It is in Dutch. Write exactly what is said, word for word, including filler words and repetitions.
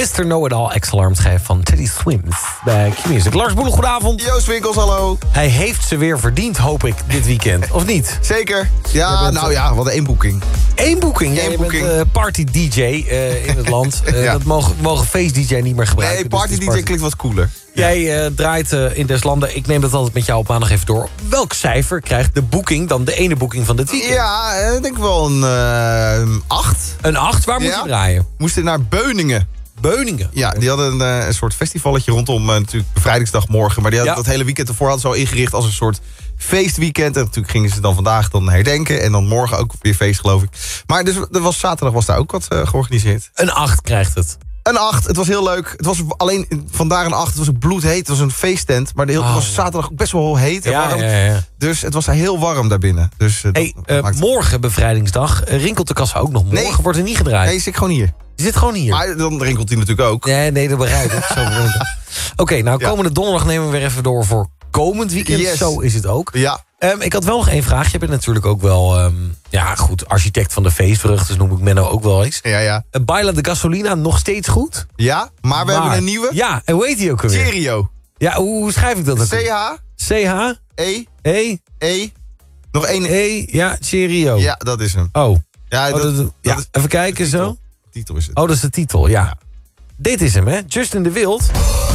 mister Know-it-all, ex-alarmschijf van Teddy Swims bij Q-Music. Lars Boelen, goedenavond. Joost Winkels, hallo. Hij heeft ze weer verdiend, hoop ik, dit weekend. Of niet? Zeker. Ja, bent, nou ja, wat een boeking. Eén boeking. Eén Jij boeking. bent uh, party-D J uh, in het land. Uh, Ja. Dat mogen, mogen feest-D J niet meer gebruiken. Nee, dus party het D is J party- klinkt wat cooler. Jij uh, draait uh, in des landen. Ik neem dat altijd met jou op maandag even door. Welk cijfer krijgt de boeking dan de ene boeking van dit weekend? Ja, ik denk wel een uh, acht. Een acht? Waar moet Ja. je draaien? Moesten naar Beuningen. Beuningen. Ja, die hadden een, uh, een soort festivalletje rondom uh, natuurlijk bevrijdingsdag morgen. Maar die hadden Ja. dat hele weekend ervoor hadden ze al ingericht als een soort feestweekend. En natuurlijk gingen ze dan vandaag dan herdenken. En dan morgen ook weer feest, geloof ik. Maar dus, er was, zaterdag was daar ook wat uh, georganiseerd. Een acht krijgt het. Een acht, het was heel leuk. Het was alleen vandaar een acht. Het was ook bloedheet. Het was een feesttent. Maar de heel, Oh, het was ja. zaterdag ook best wel heet en Ja, warm. ja, ja. Dus het was heel warm daarbinnen. Dus, uh, Hey, dat uh, maakt- morgen bevrijdingsdag. Uh, rinkelt de kassa ook nog? Morgen Nee. wordt er niet gedraaid. Nee, zit gewoon hier. Je zit gewoon hier. Maar dan rinkelt hij natuurlijk ook. Nee, nee, dat begrijp ik. Zo bedoel ik dat. Oké, nou Ja. komende donderdag nemen we weer even door voor komend weekend. Yes. Zo is het ook. Ja, Um, ik had wel nog één vraag. Je bent natuurlijk ook wel, um, ja goed, architect van de feestvruchten, noem ik Menno ook wel eens. ja, ja. Uh, Baila de Gasolina, nog steeds goed? Ja, maar we Maar- hebben een nieuwe. Ja, en hoe heet die ook alweer? Serio. Ja, hoe, hoe schrijf ik dat ook? C H C H E E E. Nog één. E, ja, Cheerio. Ja, dat is hem. Oh, Ja, oh, dat, dat- dat ja. is even kijken de titel. zo. titel is het. Oh, dat is de titel, ja. Dit is hem, hè? Justin de Wild.